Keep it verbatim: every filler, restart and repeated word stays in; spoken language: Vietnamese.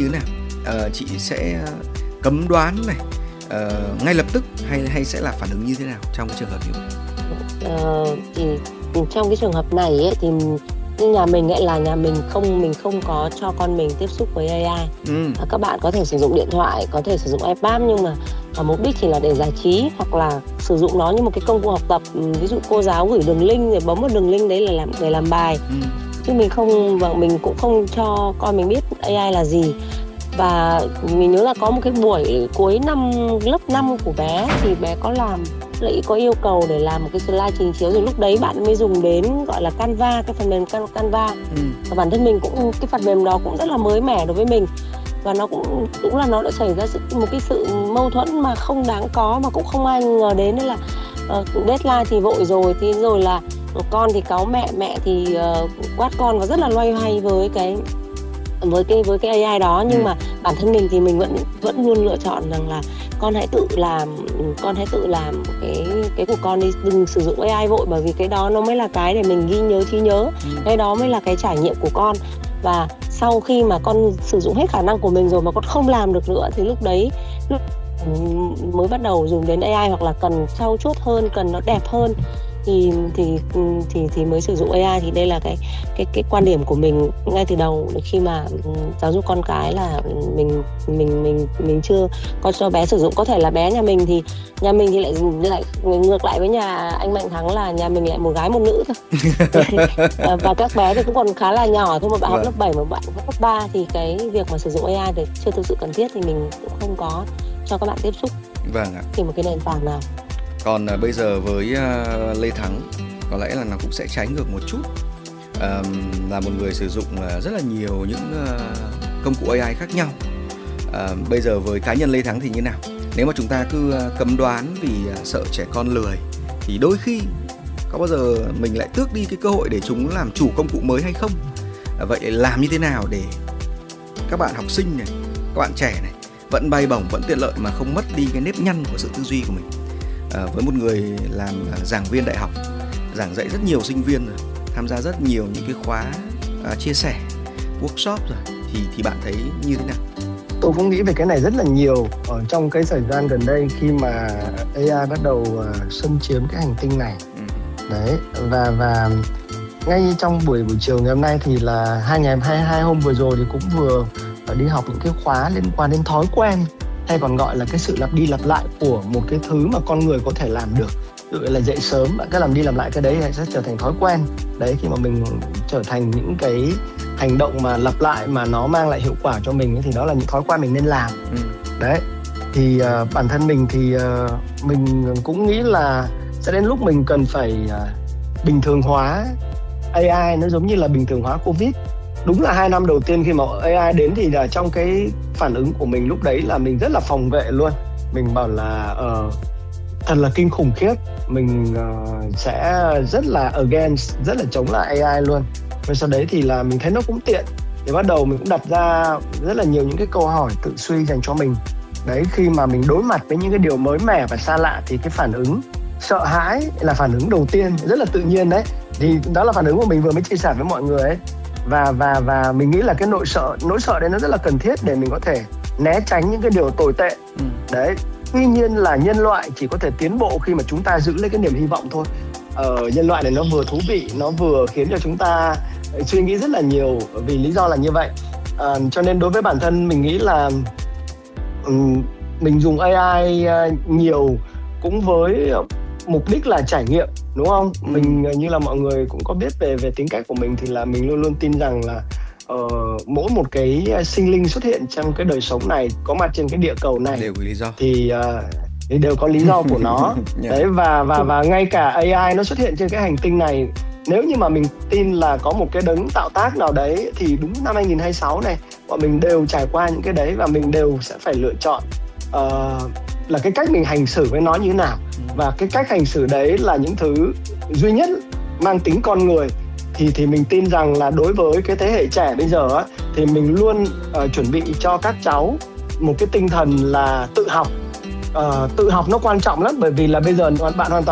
như thế nào? Ờ, chị sẽ cấm đoán này, ờ, ngay lập tức hay hay sẽ là phản ứng như thế nào trong cái trường hợp như vậy? Ờ, thì trong cái trường hợp này ấy, thì nhà mình ấy là nhà mình không mình không có cho con mình tiếp xúc với a i. Ừm. À, các bạn có thể sử dụng điện thoại, có thể sử dụng iPad, nhưng mà à, mục đích chỉ là để giải trí hoặc là sử dụng nó như một cái công cụ học tập. Ví dụ cô giáo gửi đường link rồi bấm vào đường link đấy là làm để làm bài. Ừm. Chứ mình không và mình cũng không cho con mình biết a i là gì. Và mình nhớ là có một cái buổi cuối năm lớp năm của bé thì bé có làm lại có yêu cầu để làm một cái slide trình chiếu, rồi lúc đấy bạn mới dùng đến gọi là Canva, cái phần mềm Canva. Ừ. Và bản thân mình cũng cái phần mềm đó cũng rất là mới mẻ đối với mình, và nó cũng cũng là nó đã xảy ra sự, một cái sự mâu thuẫn mà không đáng có, mà cũng không ai ngờ đến. Nên là uh, deadline thì vội rồi, thì rồi là con thì cáu mẹ, mẹ thì uh, quát con, và rất là loay hoay với cái với cái với cái a i đó. Nhưng ừ. mà bản thân mình thì mình vẫn vẫn luôn lựa chọn rằng là con hãy tự làm con hãy tự làm cái cái của con đi, đừng sử dụng a i vội, bởi vì cái đó nó mới là cái để mình ghi nhớ, trí nhớ. ừ. Cái đó mới là cái trải nghiệm của con. Và sau khi mà con sử dụng hết khả năng của mình rồi mà con không làm được nữa, thì lúc đấy lúc mới bắt đầu dùng đến a i, hoặc là cần trau chuốt hơn, cần nó đẹp hơn, thì thì thì thì mới sử dụng a i. Thì đây là cái cái cái quan điểm của mình ngay từ đầu khi mà giáo dục con cái, là mình mình mình mình chưa có cho bé sử dụng. Có thể là bé nhà mình thì nhà mình thì lại lại ngược lại với nhà anh Mạnh Thắng, là nhà mình lại một gái một nữ thôi. Và các bé thì cũng còn khá là nhỏ thôi, một bạn học lớp bảy, một bạn học lớp ba, thì cái việc mà sử dụng a i thì chưa thực sự cần thiết, thì mình cũng không có cho các bạn tiếp xúc vâng ạ. thì một cái nền tảng nào. Còn uh, bây giờ với uh, Lê Thắng, có lẽ là nó cũng sẽ trái ngược một chút. uh, Là một người sử dụng uh, rất là nhiều những uh, công cụ a i khác nhau. uh, Bây giờ với cá nhân Lê Thắng thì như nào? Nếu mà chúng ta cứ uh, cấm đoán vì uh, sợ trẻ con lười, thì đôi khi có bao giờ mình lại tước đi cái cơ hội để chúng làm chủ công cụ mới hay không? uh, Vậy làm như thế nào để các bạn học sinh này, các bạn trẻ này vẫn bay bổng, vẫn tiện lợi mà không mất đi cái nếp nhăn của sự tư duy của mình? À, với một người làm giảng viên đại học, giảng dạy rất nhiều sinh viên rồi, tham gia rất nhiều những cái khóa à, chia sẻ, workshop rồi, thì thì bạn thấy như thế nào? Tôi cũng nghĩ về cái này rất là nhiều ở trong cái thời gian gần đây, khi mà a i bắt đầu uh, xâm chiếm cái hành tinh này. ừ. Đấy, và và ngay trong buổi buổi chiều ngày hôm nay thì là hai ngày hai hai hôm vừa rồi thì cũng vừa đi học những cái khóa liên quan đến thói quen, hay còn gọi là cái sự lặp đi lặp lại của một cái thứ mà con người có thể làm được. Ví dụ là dậy sớm, bạn cứ làm đi làm lại cái đấy sẽ trở thành thói quen. Đấy, khi mà mình trở thành những cái hành động mà lặp lại mà nó mang lại hiệu quả cho mình thì đó là những thói quen mình nên làm. ừ. Đấy, thì uh, bản thân mình thì uh, mình cũng nghĩ là sẽ đến lúc mình cần phải uh, bình thường hóa a i. Nó giống như là bình thường hóa Covid. Đúng là hai năm đầu tiên khi mà a i đến thì là trong cái phản ứng của mình lúc đấy là mình rất là phòng vệ luôn. Mình bảo là uh, thật là kinh khủng khiếp. Mình uh, sẽ rất là against, rất là chống lại a i luôn. Và sau đấy thì là mình thấy nó cũng tiện. Thì bắt đầu mình cũng đặt ra rất là nhiều những cái câu hỏi tự suy dành cho mình. Đấy, khi mà mình đối mặt với những cái điều mới mẻ và xa lạ thì cái phản ứng sợ hãi là phản ứng đầu tiên, rất là tự nhiên đấy. Thì đó là phản ứng của mình vừa mới chia sẻ với mọi người ấy. Và, và, và mình nghĩ là cái nỗi sợ, nỗi sợ đấy nó rất là cần thiết để mình có thể né tránh những cái điều tồi tệ. ừ. Đấy, tuy nhiên là nhân loại chỉ có thể tiến bộ khi mà chúng ta giữ lấy cái niềm hy vọng thôi. Ờ, nhân loại này nó vừa thú vị, nó vừa khiến cho chúng ta suy nghĩ rất là nhiều, vì lý do là như vậy. ờ, Cho nên đối với bản thân mình nghĩ là um, mình dùng a i nhiều cũng với mục đích là trải nghiệm, đúng không? Ừ. Mình như là mọi người cũng có biết về về tính cách của mình, thì là mình luôn luôn tin rằng là uh, mỗi một cái sinh linh xuất hiện trong cái đời sống này, có mặt trên cái địa cầu này đều có lý do, thì uh, thì đều có lý do của nó. yeah. Đấy, và và và ngay cả a i nó xuất hiện trên cái hành tinh này, nếu như mà mình tin là có một cái đấng tạo tác nào đấy, thì đúng năm hai không hai sáu này bọn mình đều trải qua những cái đấy, và mình đều sẽ phải lựa chọn uh, là cái cách mình hành xử với nó như thế nào. Và cái cách hành xử đấy là những thứ duy nhất mang tính con người. Thì thì mình tin rằng là đối với cái thế hệ trẻ bây giờ á, thì mình luôn uh, chuẩn bị cho các cháu một cái tinh thần là tự học. Uh, tự học nó quan trọng lắm, bởi vì là bây giờ bạn hoàn toàn